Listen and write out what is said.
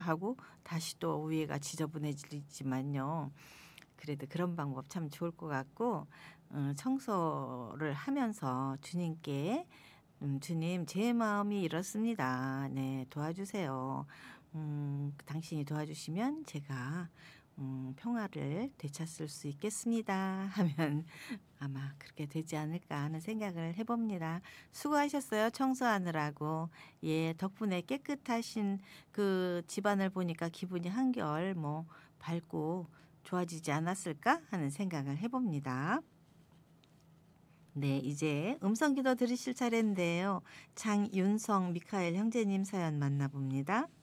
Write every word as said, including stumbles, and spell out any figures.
하고 다시 또 위에가 지저분해지지만요. 그래도 그런 방법 참 좋을 것 같고 어 청소를 하면서 주님께 음 "주님 제 마음이 이렇습니다. 네 도와주세요. 음 당신이 도와주시면 제가 음 평화를 되찾을 수 있겠습니다." 하면 아마 그렇게 되지 않을까 하는 생각을 해 봅니다. 수고하셨어요 청소하느라고. 예 덕분에 깨끗하신 그 집안을 보니까 기분이 한결 뭐 밝고 좋아지지 않았을까 하는 생각을 해 봅니다. 네 이제 음성기도 들으실 차례인데요. 장윤성 미카엘 형제님 사연 만나 봅니다.